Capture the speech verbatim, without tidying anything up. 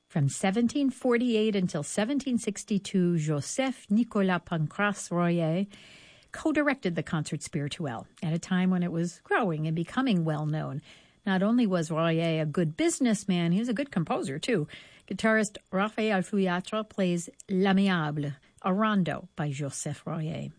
From seventeen forty-eight until seventeen sixty-two, Joseph Nicolas Pancrace Royer co-directed the Concert Spirituel at a time when it was growing and becoming well-known. Not only was Royer a good businessman, he was a good composer, too. Guitarist Raphael Fouillatre plays L'Amiable, a rondo by Joseph Royer.